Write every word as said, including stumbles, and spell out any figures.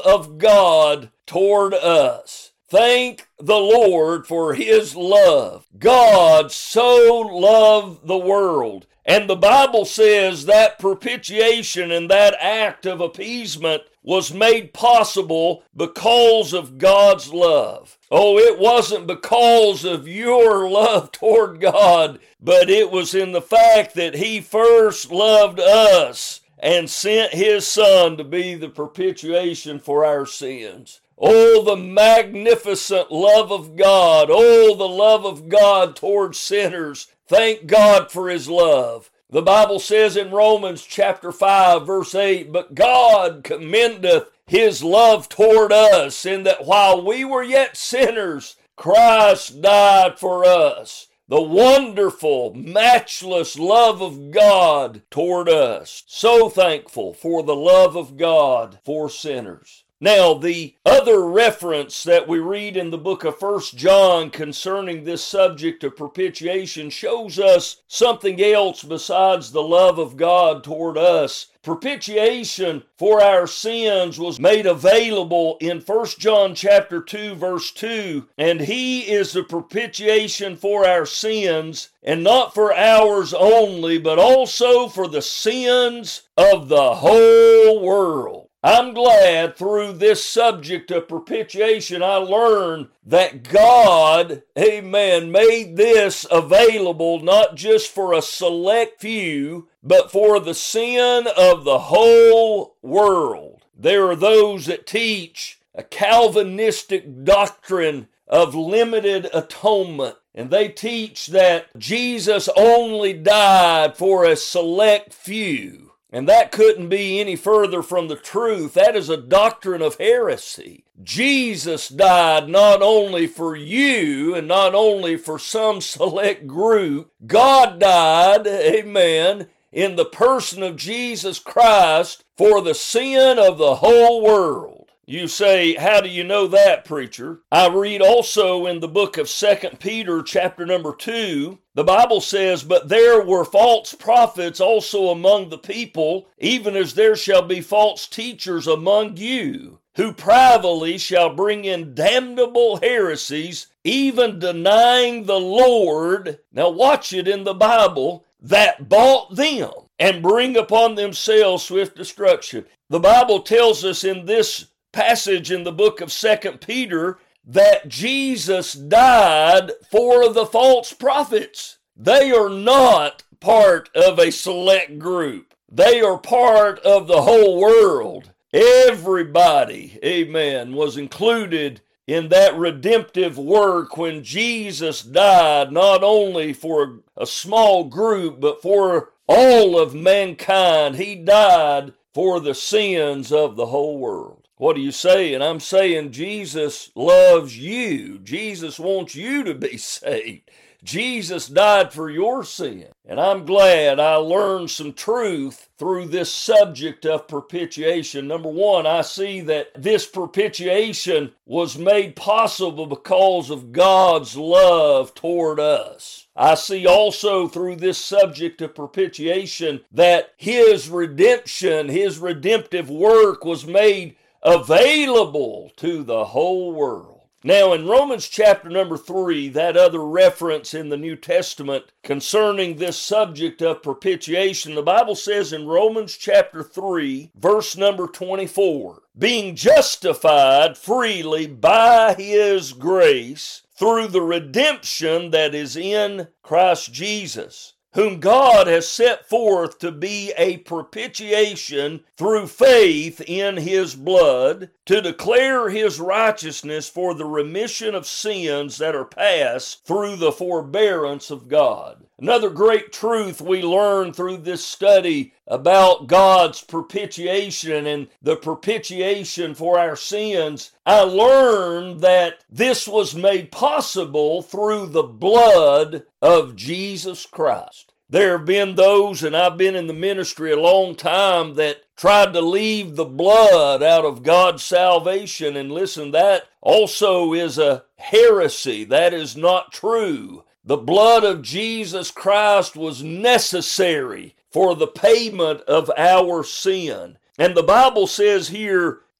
of God toward us. Thank the Lord for his love. God so loved the world. And the Bible says that propitiation and that act of appeasement was made possible because of God's love. Oh, it wasn't because of your love toward God, but it was in the fact that he first loved us and sent his Son to be the propitiation for our sins. Oh, the magnificent love of God. Oh, the love of God towards sinners. Thank God for his love. The Bible says in Romans chapter five, verse eight, but God commendeth his love toward us, in that while we were yet sinners, Christ died for us. The wonderful, matchless love of God toward us. So thankful for the love of God for sinners. Now, the other reference that we read in the book of First John concerning this subject of propitiation shows us something else besides the love of God toward us. Propitiation for our sins was made available in First John chapter two, verse two, and he is the propitiation for our sins, and not for ours only, but also for the sins of the whole world. I'm glad through this subject of propitiation I learned that God, amen, made this available not just for a select few, but for the sin of the whole world. There are those that teach a Calvinistic doctrine of limited atonement, and they teach that Jesus only died for a select few. And that couldn't be any further from the truth. That is a doctrine of heresy. Jesus died not only for you and not only for some select group. God died, amen, in the person of Jesus Christ for the sin of the whole world. You say, how do you know that, preacher? I read also in the book of Second Peter chapter number two, the Bible says, but there were false prophets also among the people, even as there shall be false teachers among you, who privately shall bring in damnable heresies, even denying the Lord, now watch it in the Bible, that bought them, and bring upon themselves swift destruction. The Bible tells us in this passage in the book of Second Peter that Jesus died for the false prophets. They are not part of a select group. They are part of the whole world. Everybody, amen, was included in that redemptive work when Jesus died, not only for a small group, but for all of mankind. He died for the sins of the whole world. What are you saying? I'm saying Jesus loves you. Jesus wants you to be saved. Jesus died for your sin. And I'm glad I learned some truth through this subject of propitiation. Number one, I see that this propitiation was made possible because of God's love toward us. I see also through this subject of propitiation that his redemption, his redemptive work was made available to the whole world. Now in Romans chapter number three, that other reference in the New Testament concerning this subject of propitiation, the Bible says in Romans chapter three, verse number twenty-four, being justified freely by his grace through the redemption that is in Christ Jesus, whom God has set forth to be a propitiation through faith in his blood, to declare his righteousness for the remission of sins that are past through the forbearance of God. Another great truth we learn through this study about God's propitiation and the propitiation for our sins, I learned that this was made possible through the blood of Jesus Christ. There have been those, and I've been in the ministry a long time, that tried to leave the blood out of God's salvation. And listen, that also is a heresy. That is not true. The blood of Jesus Christ was necessary for the payment of our sin. And the Bible says here